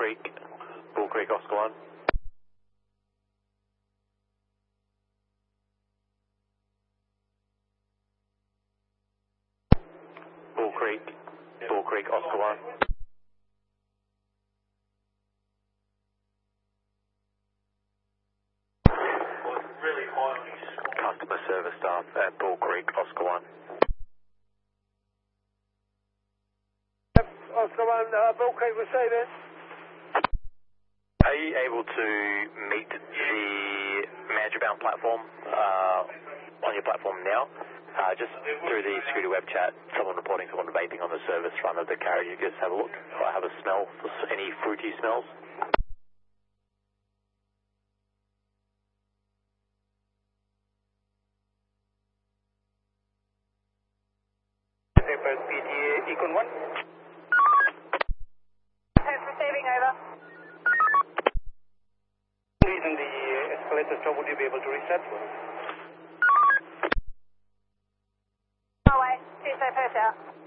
Bull Creek, Oscar 1. Bull Creek, Oscar 1. Customer service staff at Bull Creek, Oscar 1. Oscar 1, Bull Creek receiving. Are you able to meet the manager-bound platform on your platform now? Just through the security web chat, someone reporting someone vaping on the service front of the carrier. You just have a look. I have a smell for any fruity smells. PTA Econ 1. Receiving over. Please, in the escalator store, would you be able to reset? Oh, wait. Tuesday, first out.